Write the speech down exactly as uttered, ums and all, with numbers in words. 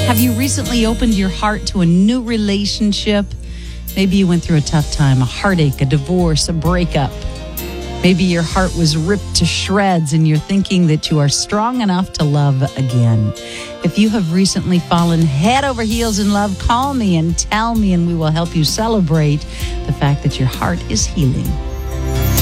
Have you recently opened your heart to a new relationship? Maybe you went through a tough time, a heartache, a divorce, a breakup. Maybe your heart was ripped to shreds and you're thinking that you are strong enough to love again. If you have recently fallen head over heels in love, call me and tell me, and we will help you celebrate the fact that your heart is healing.